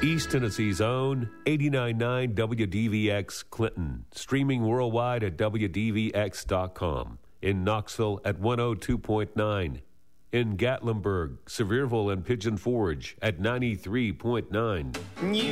East Tennessee's own 89.9 WDVX Clinton, streaming worldwide at WDVX.com. In Knoxville at 102.9. In Gatlinburg, Sevierville, and Pigeon Forge at 93.9.